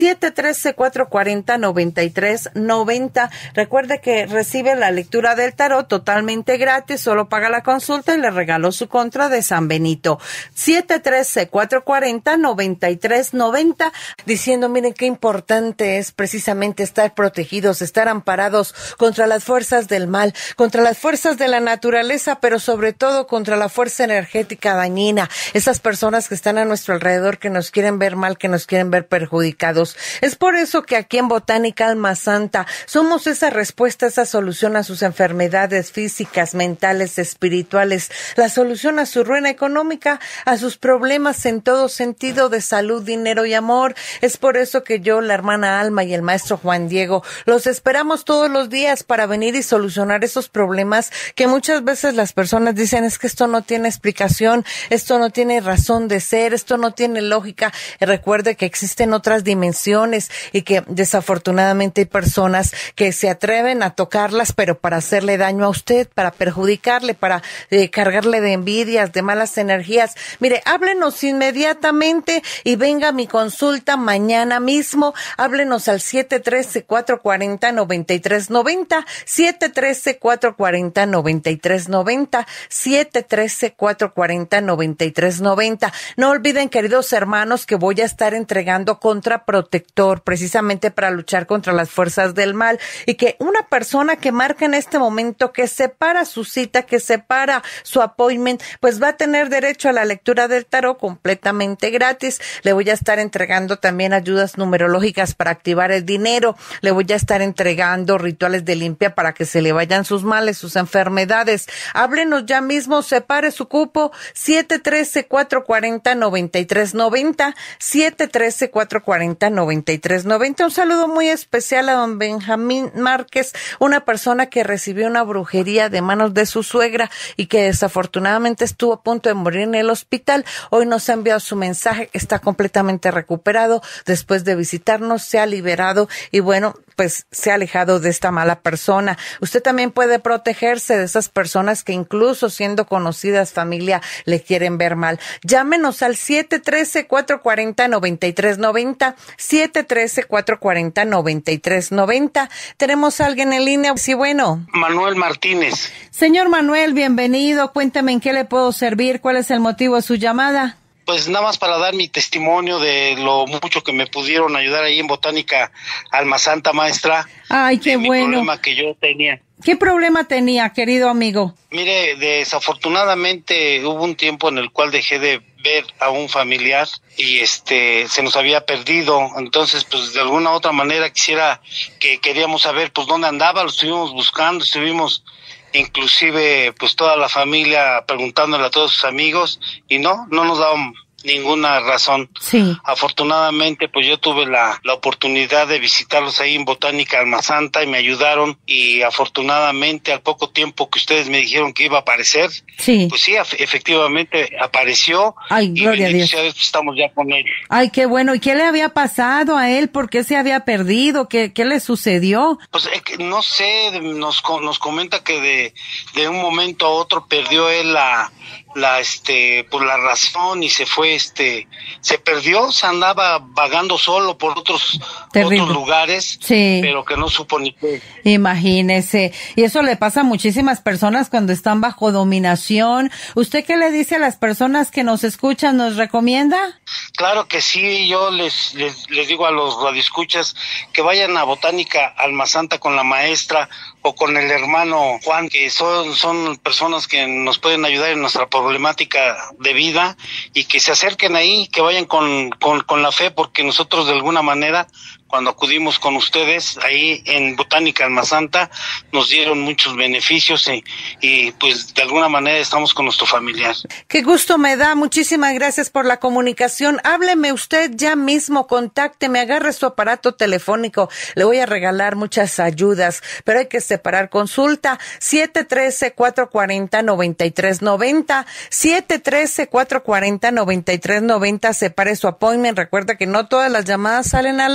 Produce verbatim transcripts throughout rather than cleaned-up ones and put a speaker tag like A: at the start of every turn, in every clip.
A: siete uno tres, cuatro cuatro cero, nueve tres nueve cero. Recuerde que recibe la lectura del tarot totalmente gratis, solo paga la consulta y le regaló su contra de San Benito. siete uno tres, cuatro cuatro cero, nueve tres nueve cero, diciendo, miren qué importante es precisamente estar protegidos, estar amparados contra las fuerzas del mal, contra las fuerzas de la naturaleza, pero sobre todo contra la fuerza energética dañina, esas personas que están a nuestro alrededor, que nos quieren ver mal, que nos quieren ver perjudicados. Es por eso que aquí en Botánica Alma Santa somos esa respuesta, esa solución a sus enfermedades físicas, mentales, espirituales, la solución a su ruina económica, a sus problemas en todo sentido de salud, dinero y amor. Es por eso que yo, la hermana Alma y el maestro Juan Diego, los esperamos todos los días para venir y solucionar esos problemas que muchas veces las personas dicen, es que esto no tiene explicación, esto no tiene razón de ser, esto no tiene lógica. Y recuerde que existen otras dimensiones y que desafortunadamente hay personas que se atreven a tocarlas, pero para hacerle daño a usted, para perjudicarle, para eh, cargarle de envidias, de malas energías. Mire, háblenos inmediatamente y venga a mi consulta mañana mismo. Háblenos al siete uno tres, cuatro cuatro cero, nueve tres nueve cero, siete uno tres, cuatro cuatro cero, nueve tres nueve cero, siete uno tres, cuatro cuatro cero, nueve tres nueve cero. No olviden, queridos hermanos, que voy a estar entregando contraprotector precisamente para luchar contra las fuerzas del mal, y que una persona que marca en este momento, que separa su cita, que separa su appointment, pues va a tener derecho a la lectura del tarot completamente gratis. Le voy a estar entregando también ayudas numerológicas para activar el dinero. Le voy a estar entregando rituales de limpia para que se le vayan sus males, sus enfermedades. Háblenos ya mismo, separe su cupo, siete uno tres, cuatro cuatro cero, nueve tres nueve cero, siete uno tres, cuatro cuatro cero, nueve tres nueve cero. Un saludo muy especial a don Benjamín Márquez, una persona que recibió una brujería de manos de su suegra y que desafortunadamente estuvo a punto de morir en el hospital. Hoy nos ha enviado su mensaje, está completamente recuperado después de visitarnos, se ha liberado y bueno, pues se ha alejado de esta mala persona. Usted también puede protegerse de esas personas que incluso siendo conocidas, familia, le quieren ver mal. Llámenos al siete uno tres, cuatro cuatro cero, nueve tres nueve cero, siete uno tres, cuatro cuatro cero, nueve tres nueve cero. Tenemos a alguien en línea. Sí, bueno.
B: Manuel Martínez.
A: Señor Manuel, bienvenido. Cuéntame en qué le puedo servir, cuál es el motivo de su llamada.
B: Pues nada más para dar mi testimonio de lo mucho que me pudieron ayudar ahí en Botánica Alma Santa, maestra.
A: Ay, qué
B: de
A: bueno.
B: Mi problema que yo tenía.
A: ¿Qué problema tenía, querido amigo?
B: Mire, desafortunadamente hubo un tiempo en el cual dejé de ver a un familiar y este se nos había perdido. Entonces, pues de alguna u otra manera quisiera que queríamos saber pues dónde andaba, lo estuvimos buscando, estuvimos inclusive pues toda la familia preguntándole a todos sus amigos y no, no nos daban ninguna razón.
A: Sí.
B: Afortunadamente, pues yo tuve la, la oportunidad de visitarlos ahí en Botánica Alma Santa y me ayudaron y afortunadamente al poco tiempo que ustedes me dijeron que iba a aparecer,
A: sí,
B: pues sí, efectivamente apareció.
A: Ay,
B: y
A: gloria a Dios.
B: Dios, estamos ya con él.
A: Ay, qué bueno. ¿Y qué le había pasado a él? ¿Por qué se había perdido? ¿Qué, qué le sucedió?
B: Pues eh, no sé, nos, nos comenta que de, de un momento a otro perdió él la, la, este, pues la razón y se fue, este, se perdió, se andaba vagando solo por otros, otros lugares,
A: sí,
B: pero que no supo ni qué.
A: Imagínese. Y eso le pasa a muchísimas personas cuando están bajo dominación. ¿Usted qué le dice a las personas que nos escuchan? ¿Nos recomienda?
B: Claro que sí, yo les, les, les digo a los radioescuchas que vayan a Botánica Alma Santa con la maestra o con el hermano Juan, que son, son personas que nos pueden ayudar en nuestra problemática de vida y que se acerquen ahí, que vayan con, con, con la fe, porque nosotros de alguna manera cuando acudimos con ustedes ahí en Botánica Alma Santa, nos dieron muchos beneficios y, y pues de alguna manera estamos con nuestro familiar.
A: Qué gusto me da, muchísimas gracias por la comunicación. Hábleme usted ya mismo, contácteme, agarre su aparato telefónico, le voy a regalar muchas ayudas, pero hay que separar consulta, siete uno tres, cuatro cuatro cero, nueve tres nueve cero, siete uno tres, cuatro cuatro cero, nueve tres nueve cero, separe su appointment, recuerda que no todas las llamadas salen al aire, si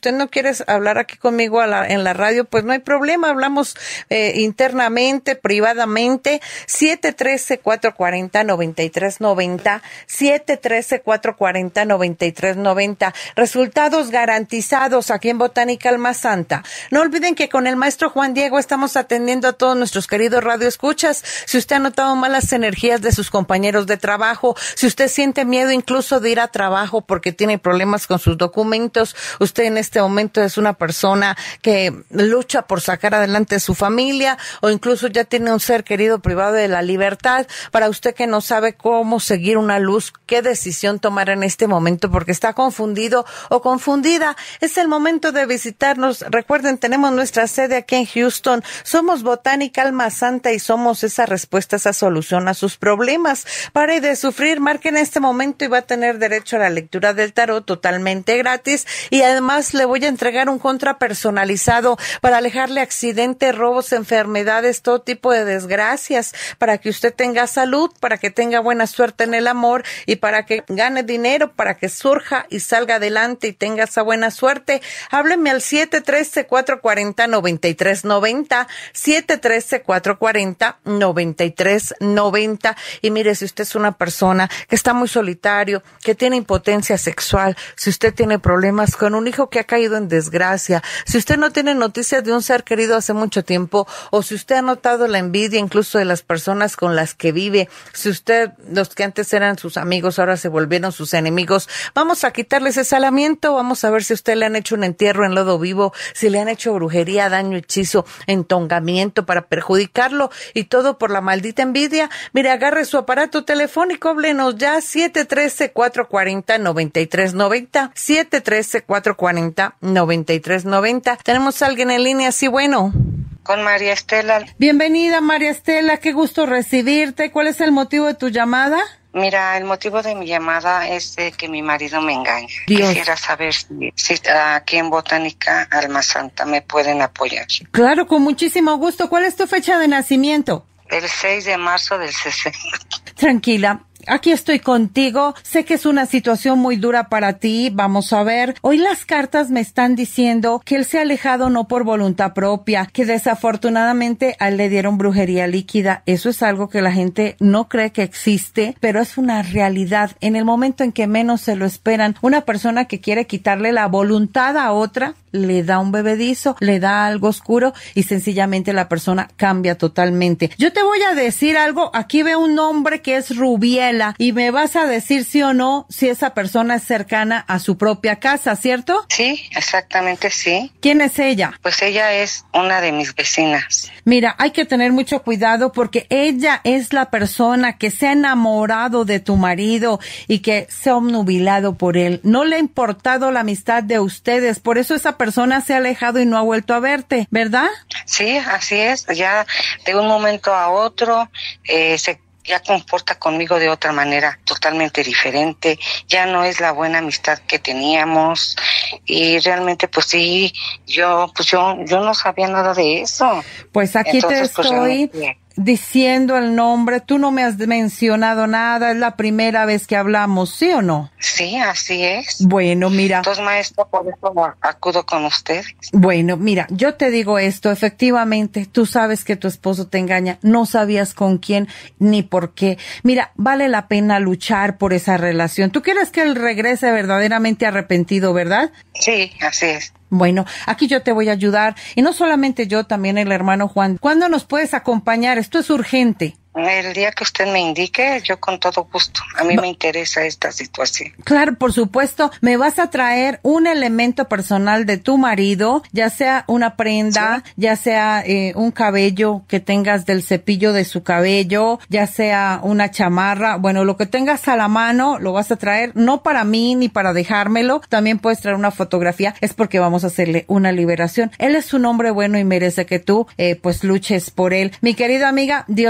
A: usted no quiere hablar aquí conmigo a la, en la radio, pues no hay problema, hablamos eh, internamente, privadamente. siete uno tres, cuatro cuatro cero, nueve tres nueve cero, siete uno tres, cuatro cuatro cero, nueve tres nueve cero. Resultados garantizados aquí en Botánica Alma Santa. No olviden que con el maestro Juan Diego estamos atendiendo a todos nuestros queridos radioescuchas. Si usted ha notado malas energías de sus compañeros de trabajo, si usted siente miedo incluso de ir a trabajo porque tiene problemas con sus documentos, usted en este momento es una persona que lucha por sacar adelante su familia o incluso ya tiene un ser querido privado de la libertad, para usted que no sabe cómo seguir una luz, qué decisión tomar en este momento porque está confundido o confundida, es el momento de visitarnos. Recuerden, tenemos nuestra sede aquí en Houston. Somos Botánica Alma Santa y somos esa respuesta, esa solución a sus problemas. Pare de sufrir, marque en este momento y va a tener derecho a la lectura del tarot totalmente gratis, y además le voy a entregar un contra personalizado para alejarle accidentes, robos, enfermedades, todo tipo de desgracias, para que usted tenga salud, para que tenga buena suerte en el amor y para que gane dinero, para que surja y salga adelante y tenga esa buena suerte. Hábleme al siete uno tres, cuatro cuatro cero, nueve tres nueve cero, siete uno tres, cuatro cuatro cero, nueve tres nueve cero. Y mire, si usted es una persona que está muy solitario, que tiene impotencia sexual, si usted tiene problemas con un hijo que ha caído en desgracia, si usted no tiene noticias de un ser querido hace mucho tiempo, o si usted ha notado la envidia incluso de las personas con las que vive, si usted, los que antes eran sus amigos, ahora se volvieron sus enemigos, vamos a quitarles ese alamiento, vamos a ver si a usted le han hecho un entierro en lodo vivo, si le han hecho brujería, daño, hechizo, entongamiento para perjudicarlo, y todo por la maldita envidia. Mire, agarre su aparato telefónico, háblenos ya, siete uno tres, cuatro cuatro cero, nueve tres nueve cero, siete uno tres, cuatro cuatro cero, nueve tres nueve cero. Tenemos a alguien en línea, sí, bueno.
C: Con María Estela.
A: Bienvenida, María Estela, qué gusto recibirte. ¿Cuál es el motivo de tu llamada?
C: Mira, el motivo de mi llamada es de que mi marido me engaña.
A: Dios.
C: Quisiera saber si, si aquí en Botánica Alma Santa me pueden apoyar.
A: Claro, con muchísimo gusto. ¿Cuál es tu fecha de nacimiento?
C: El seis de marzo del sesenta.
A: Tranquila. Aquí estoy contigo. Sé que es una situación muy dura para ti. Vamos a ver. Hoy las cartas me están diciendo que él se ha alejado no por voluntad propia, que desafortunadamente a él le dieron brujería líquida. Eso es algo que la gente no cree que existe, pero es una realidad. En el momento en que menos se lo esperan, una persona que quiere quitarle la voluntad a otra, le da un bebedizo, le da algo oscuro y sencillamente la persona cambia totalmente. Yo te voy a decir algo. Aquí veo un nombre que es Rubiel y me vas a decir sí o no si esa persona es cercana a su propia casa, ¿cierto?
C: Sí, exactamente sí.
A: ¿Quién es ella?
C: Pues ella es una de mis vecinas.
A: Mira, hay que tener mucho cuidado porque ella es la persona que se ha enamorado de tu marido y que se ha obnubilado por él. No le ha importado la amistad de ustedes, por eso esa persona se ha alejado y no ha vuelto a verte, ¿verdad?
C: Sí, así es. Ya de un momento a otro eh, se ya comporta conmigo de otra manera totalmente diferente, ya no es la buena amistad que teníamos y realmente pues sí, yo pues yo yo no sabía nada de eso.
A: Pues aquí Entonces, te estoy pues, realmente... diciendo el nombre, tú no me has mencionado nada, es la primera vez que hablamos, ¿sí o no?
C: Sí, así es.
A: Bueno, mira.
C: Entonces, maestra, por eso acudo con ustedes.
A: Bueno, mira, yo te digo esto, efectivamente, tú sabes que tu esposo te engaña, no sabías con quién ni por qué. Mira, vale la pena luchar por esa relación. ¿Tú quieres que él regrese verdaderamente arrepentido, verdad?
C: Sí, así es.
A: Bueno, aquí yo te voy a ayudar, y no solamente yo, también el hermano Juan. ¿Cuándo nos puedes acompañar? Esto es urgente.
C: El día que usted me indique, yo con todo gusto. A mí me interesa esta situación.
A: Claro, por supuesto. Me vas a traer un elemento personal de tu marido, ya sea una prenda, ¿sí? ya sea eh, un cabello que tengas del cepillo de su cabello, ya sea una chamarra. Bueno, lo que tengas a la mano lo vas a traer, no para mí ni para dejármelo. También puedes traer una fotografía. Es porque vamos a hacerle una liberación. Él es un hombre bueno y merece que tú, eh, pues, luches por él. Mi querida amiga, Dios te bendiga.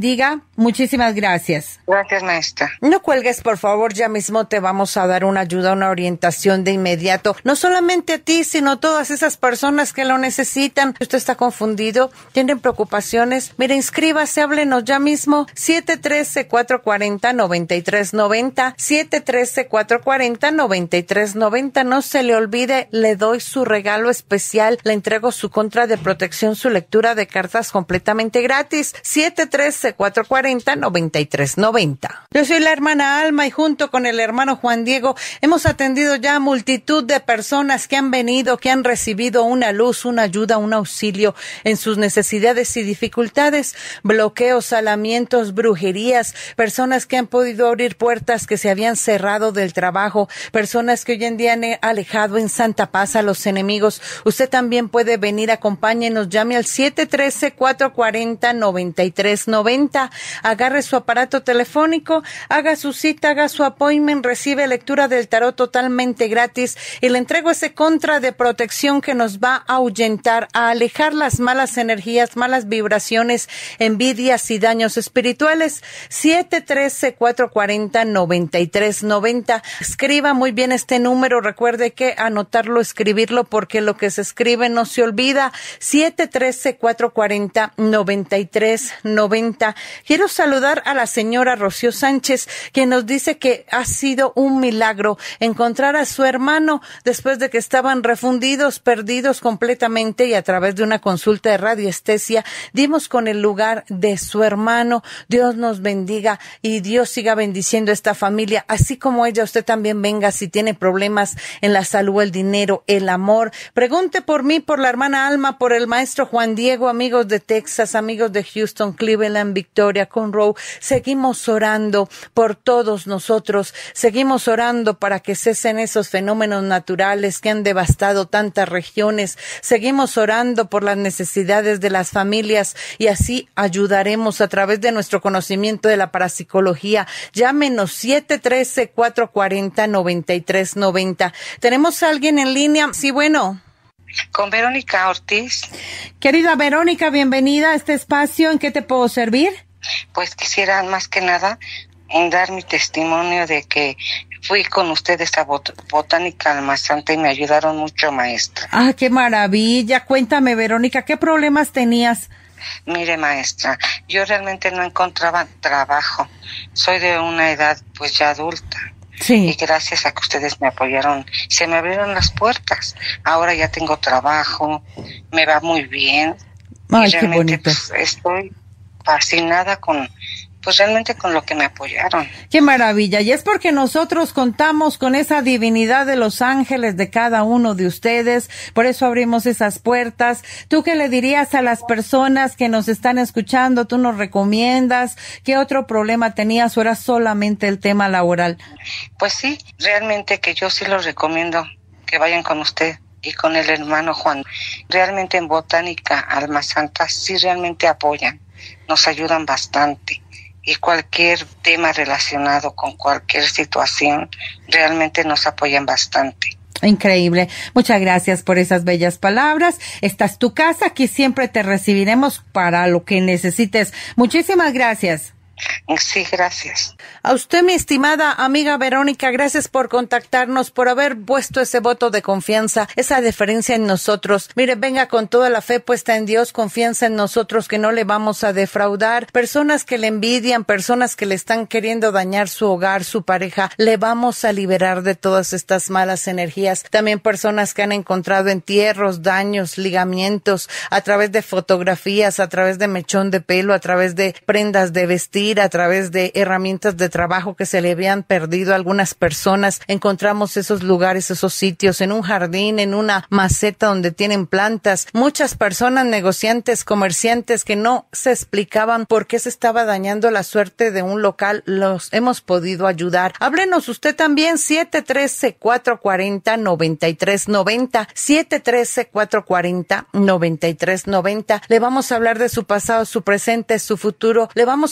A: bendiga. Muchísimas gracias.
C: Gracias, maestra.
A: No cuelgues, por favor. Ya mismo te vamos a dar una ayuda, una orientación de inmediato. No solamente a ti, sino a todas esas personas que lo necesitan. Si usted está confundido, tienen preocupaciones, mire, inscríbase, háblenos ya mismo. siete uno tres, cuatro cuatro cero, nueve tres nueve cero. siete uno tres, cuatro cuatro cero, nueve tres nueve cero. No se le olvide, le doy su regalo especial. Le entrego su contra de protección, su lectura de cartas completamente gratis. siete uno tres, cuatro cuatro cero, nueve tres nueve cero. Yo soy la hermana Alma y junto con el hermano Juan Diego hemos atendido ya a multitud de personas que han venido, que han recibido una luz, una ayuda, un auxilio en sus necesidades y dificultades, bloqueos, alamientos, brujerías, personas que han podido abrir puertas que se habían cerrado del trabajo, personas que hoy en día han alejado en santa paz a los enemigos. Usted también puede venir, acompáñenos, llame al siete uno tres, cuatro cuatro cero, nueve tres nueve cero, agarre su aparato telefónico, haga su cita, haga su appointment, recibe lectura del tarot totalmente gratis y le entrego ese contra de protección que nos va a ahuyentar, a alejar las malas energías, malas vibraciones, envidias y daños espirituales. siete uno tres, cuatro cuatro cero, nueve tres nueve cero. Escriba muy bien este número, recuerde que anotarlo, escribirlo, porque lo que se escribe no se olvida. siete uno tres, cuatro cuatro cero, nueve tres nueve cero. Quiero saludar a la señora Rocío Sánchez, que nos dice que ha sido un milagro encontrar a su hermano después de que estaban refundidos, perdidos completamente, y a través de una consulta de radiestesia dimos con el lugar de su hermano. Dios nos bendiga y Dios siga bendiciendo esta familia, así como ella. Usted también venga si tiene problemas en la salud, el dinero, el amor. Pregunte por mí, por la hermana Alma, por el maestro Juan Diego, amigos de Texas, amigos de Houston, Cleveland, Victoria, Conroe. Seguimos orando por todos nosotros, seguimos orando para que cesen esos fenómenos naturales que han devastado tantas regiones. Seguimos orando por las necesidades de las familias y así ayudaremos a través de nuestro conocimiento de la parapsicología. Llámenos siete uno tres, cuatro cuatro cero, nueve tres nueve cero. ¿Tenemos a alguien en línea? Sí, bueno.
C: Con Verónica Ortiz.
A: Querida Verónica, bienvenida a este espacio. ¿En qué te puedo servir?
C: Pues quisiera más que nada dar mi testimonio de que fui con ustedes a bot- Botánica Almazanta y me ayudaron mucho, maestra.
A: Ah, qué maravilla. Cuéntame, Verónica, ¿qué problemas tenías?
C: Mire, maestra, yo realmente no encontraba trabajo. Soy de una edad pues ya adulta.
A: Sí.
C: Y gracias a que ustedes me apoyaron, se me abrieron las puertas. Ahora ya tengo trabajo, me va muy bien.
A: Ay,
C: y
A: qué
C: realmente,
A: bonito.
C: Pues, estoy fascinada con, pues realmente con lo que me apoyaron.
A: Qué maravilla. Y es porque nosotros contamos con esa divinidad de los ángeles de cada uno de ustedes. Por eso abrimos esas puertas. ¿Tú qué le dirías a las personas que nos están escuchando? ¿Tú nos recomiendas? ¿Qué otro problema tenías o era solamente el tema laboral?
C: Pues sí, realmente que yo sí los recomiendo que vayan con usted y con el hermano Juan. Realmente en Botánica Almazanta sí realmente apoyan, nos ayudan bastante. Y cualquier tema relacionado con cualquier situación, realmente nos apoyan bastante.
A: Increíble. Muchas gracias por esas bellas palabras. Esta es tu casa, aquí siempre te recibiremos para lo que necesites. Muchísimas gracias.
C: Sí, gracias.
A: A usted, mi estimada amiga Verónica, gracias por contactarnos, por haber puesto ese voto de confianza, esa deferencia en nosotros. Mire, venga con toda la fe puesta en Dios, confianza en nosotros que no le vamos a defraudar. Personas que le envidian, personas que le están queriendo dañar su hogar, su pareja, le vamos a liberar de todas estas malas energías. También personas que han encontrado entierros, daños, ligamientos, a través de fotografías, a través de mechón de pelo, a través de prendas de vestir, a través de herramientas de trabajo que se le habían perdido a algunas personas. Encontramos esos lugares, esos sitios, en un jardín, en una maceta donde tienen plantas. Muchas personas, negociantes, comerciantes que no se explicaban por qué se estaba dañando la suerte de un local, los hemos podido ayudar. Háblenos usted también, siete uno tres, cuatro cuatro cero, nueve tres nueve cero, siete uno tres, cuatro cuatro cero, nueve tres nueve cero. Le vamos a hablar de su pasado, su presente, su futuro. Le vamos a decir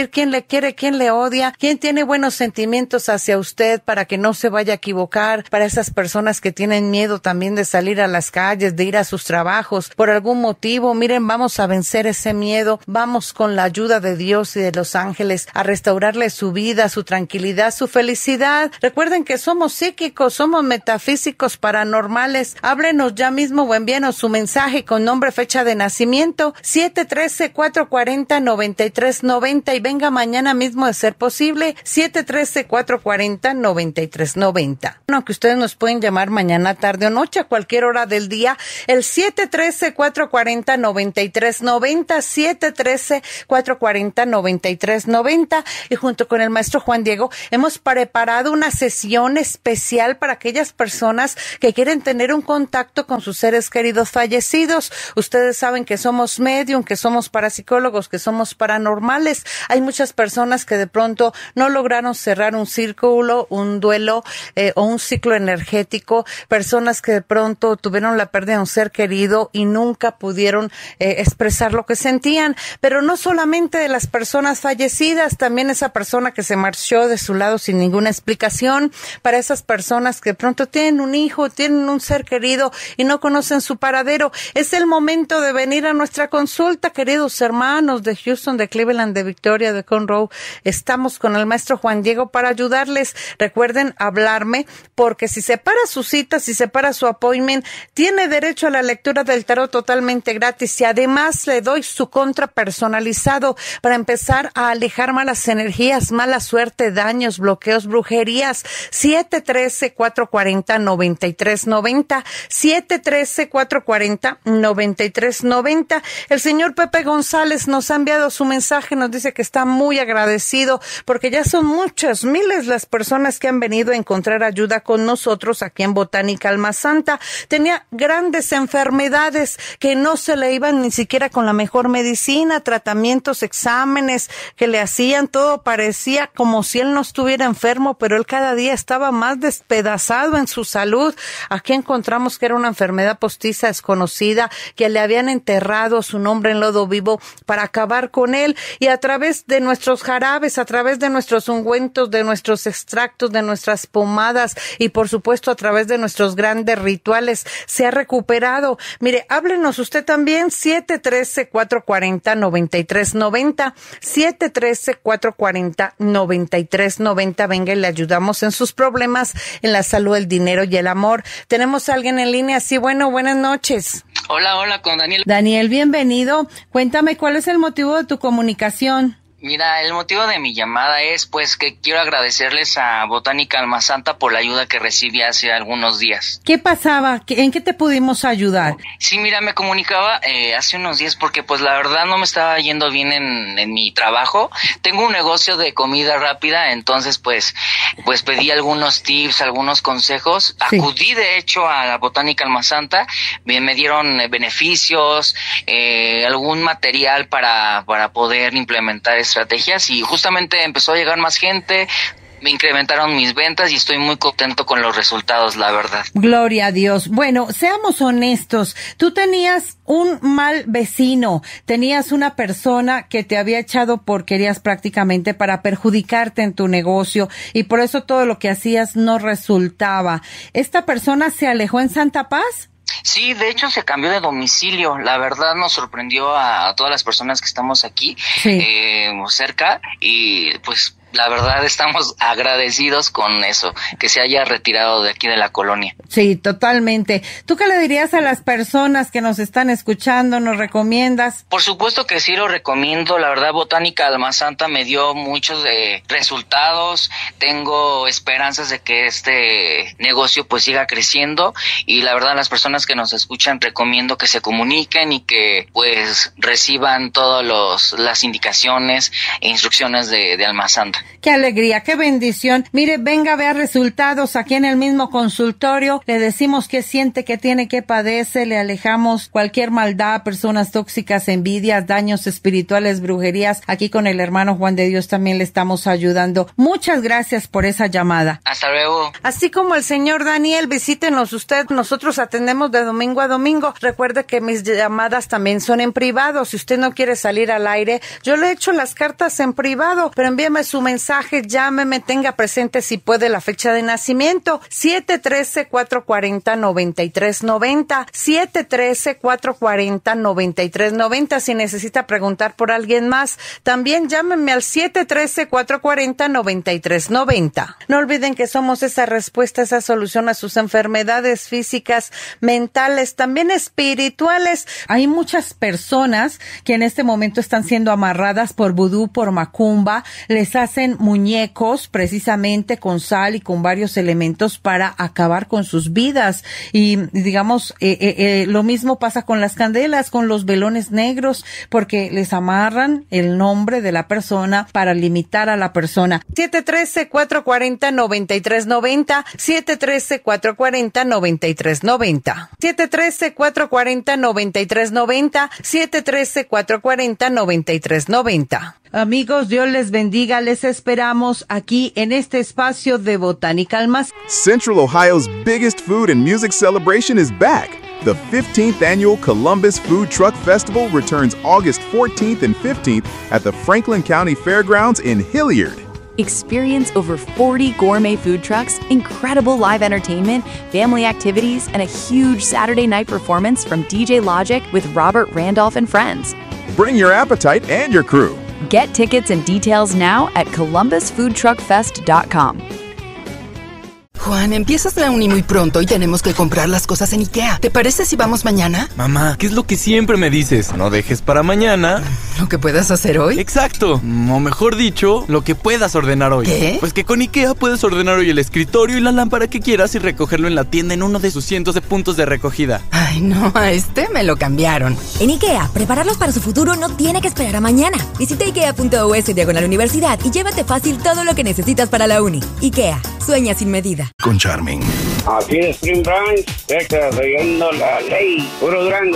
A: decir quién le quiere, quién le odia, quién tiene buenos sentimientos hacia usted para que no se vaya a equivocar, para esas personas que tienen miedo también de salir a las calles, de ir a sus trabajos por algún motivo. Miren, vamos a vencer ese miedo, vamos con la ayuda de Dios y de los ángeles a restaurarle su vida, su tranquilidad, su felicidad. Recuerden que somos psíquicos, somos metafísicos, paranormales. Háblenos ya mismo o envíenos su mensaje con nombre, fecha de nacimiento, siete uno tres, cuatro cuatro cero, nueve tres nueve cero, y venga mañana mismo de ser posible, siete uno tres, cuatro cuatro cero, nueve tres nueve cero. Bueno, que ustedes nos pueden llamar mañana, tarde o noche, a cualquier hora del día, el siete uno tres, cuatro cuatro cero, nueve tres nueve cero, siete uno tres, cuatro cuatro cero, nueve tres nueve cero, y junto con el maestro Juan Diego hemos preparado una sesión especial para aquellas personas que quieren tener un contacto con sus seres queridos fallecidos. Ustedes saben que somos medium, que somos parapsicólogos, que somos paranormales. Hay muchas personas que de pronto no lograron cerrar un círculo, un duelo eh, o un ciclo energético, personas que de pronto tuvieron la pérdida de un ser querido y nunca pudieron eh, expresar lo que sentían. Pero no solamente de las personas fallecidas, también esa persona que se marchó de su lado sin ninguna explicación, para esas personas que de pronto tienen un hijo, tienen un ser querido y no conocen su paradero. Es el momento de venir a nuestra consulta, queridos hermanos de Houston, de Cleveland, de Victoria, de Conroe. Estamos con el maestro Juan Diego para ayudarles. Recuerden hablarme, porque si separa su cita, si separa su appointment, tiene derecho a la lectura del tarot totalmente gratis, y además le doy su contra personalizado para empezar a alejar malas energías, mala suerte, daños, bloqueos, brujerías. siete uno tres, cuatro cuatro cero, nueve tres nueve cero, siete uno tres, cuatro cuatro cero, nueve tres nueve cero. El señor Pepe González nos ha enviado su mensaje, nos dice que está muy agradecido porque ya son muchas, miles las personas que han venido a encontrar ayuda con nosotros aquí en Botánica Alma Santa. Tenía grandes enfermedades que no se le iban ni siquiera con la mejor medicina, tratamientos, exámenes que le hacían, todo parecía como si él no estuviera enfermo, pero él cada día estaba más despedazado en su salud. Aquí encontramos que era una enfermedad postiza desconocida, que le habían enterrado su nombre en lodo vivo para acabar con él, y a través de nuestros jarabes, a través de nuestros ungüentos, de nuestros extractos, de nuestras pomadas y por supuesto a través de nuestros grandes rituales se ha recuperado. Mire, háblenos usted también, siete uno tres, cuatro cuatro cero, nueve tres nueve cero, siete uno tres, cuatro cuatro cero, nueve tres nueve cero. Venga y le ayudamos en sus problemas, en la salud, el dinero y el amor. Tenemos a alguien en línea. Sí, bueno, buenas noches.
D: Hola, hola, con Daniel.
A: Daniel, bienvenido. Cuéntame, ¿cuál es el motivo de tu comunicación?
D: Mira, el motivo de mi llamada es pues que quiero agradecerles a Botánica Alma Santa por la ayuda que recibí hace algunos días.
A: ¿Qué pasaba? ¿En qué te pudimos ayudar?
D: Sí, mira, me comunicaba eh, hace unos días porque pues la verdad no me estaba yendo bien en, en mi trabajo. Tengo un negocio de comida rápida, entonces pues pues pedí algunos tips, algunos consejos. Sí. Acudí de hecho a la Botánica Alma Santa, me, me dieron eh, beneficios, eh, algún material para, para poder implementar estrategias, y justamente empezó a llegar más gente, me incrementaron mis ventas y estoy muy contento con los resultados, la verdad.
A: Gloria a Dios. Bueno, seamos honestos, tú tenías un mal vecino, tenías una persona que te había echado porquerías prácticamente para perjudicarte en tu negocio, y por eso todo lo que hacías no resultaba. ¿Esta persona se alejó en Santa Paz?
D: Sí, de hecho se cambió de domicilio. La verdad nos sorprendió a, a todas las personas que estamos aquí, sí. eh, cerca, y pues la verdad estamos agradecidos con eso, que se haya retirado de aquí de la colonia.
A: Sí, totalmente. ¿Tú qué le dirías a las personas que nos están escuchando? ¿Nos recomiendas?
D: Por supuesto que sí lo recomiendo. La verdad, Botánica Alma Santa me dio muchos eh, resultados. Tengo esperanzas de que este negocio pues siga creciendo, y la verdad, las personas que nos escuchan recomiendo que se comuniquen y que pues reciban todas las indicaciones e instrucciones de, de Alma Santa.
A: Qué alegría, qué bendición. Mire, venga a ver resultados aquí en el mismo consultorio. Le decimos qué siente, qué tiene, qué padece. Le alejamos cualquier maldad, personas tóxicas, envidias, daños espirituales, brujerías. Aquí con el hermano Juan de Dios también le estamos ayudando. Muchas gracias por esa llamada.
D: Hasta luego.
A: Así como el señor Daniel, visítenos usted. Nosotros atendemos de domingo a domingo. Recuerde que mis llamadas también son en privado. Si usted no quiere salir al aire, yo le echo las cartas en privado, pero envíeme su mensaje, llámeme, tenga presente si puede la fecha de nacimiento. siete uno tres, cuatro cuatro cero, nueve tres nueve cero. siete uno tres, cuatro cuatro cero, nueve tres nueve cero. Si necesita preguntar por alguien más, también llámeme al siete uno tres, cuatro cuatro cero, nueve tres nueve cero. No olviden que somos esa respuesta, esa solución a sus enfermedades físicas, mentales, también espirituales. Hay muchas personas que en este momento están siendo amarradas por vudú, por macumba. Les hacen muñecos precisamente con sal y con varios elementos para acabar con sus vidas. Y digamos, eh, eh, eh, lo mismo pasa con las candelas, con los velones negros, porque les amarran el nombre de la persona para limitar a la persona. siete uno tres, cuatro cuatro cero, nueve tres nueve cero. siete uno tres, cuatro cuatro cero, nueve tres nueve cero. siete uno tres, cuatro cuatro cero, nueve tres nueve cero. siete uno tres, cuatro cuatro cero, nueve tres nueve cero. Amigos, Dios les bendiga. Les esperamos aquí en este espacio de Botánica Almacén.
E: Central Ohio's biggest food and music celebration is back. The fifteenth Annual Columbus Food Truck Festival returns August fourteenth and fifteenth at the Franklin County Fairgrounds in Hilliard.
F: Experience over forty gourmet food trucks, incredible live entertainment, family activities, and a huge Saturday night performance from D J Logic with Robert Randolph and friends.
E: Bring your appetite and your crew.
F: Get tickets and details now at columbus food truck fest dot com.
G: Juan, empiezas la uni muy pronto y tenemos que comprar las cosas en IKEA. ¿Te parece si vamos mañana?
H: Mamá, ¿qué es lo que siempre me dices? No dejes para mañana
G: ¿lo que puedas hacer hoy?
H: Exacto, o mejor dicho, lo que puedas ordenar hoy.
G: ¿Qué?
H: Pues que con IKEA puedes ordenar hoy el escritorio y la lámpara que quieras y recogerlo en la tienda en uno de sus cientos de puntos de recogida.
G: Ay, no, a este me lo cambiaron.
I: En IKEA, prepararlos para su futuro no tiene que esperar a mañana. Visita ikea punto u s diagonal universidad y llévate fácil todo lo que necesitas para la uni. IKEA, sueña sin medida.
E: Con Charming.
J: Aquí en Spring Branch, Texas, siguiendo la ley. Puro Durango.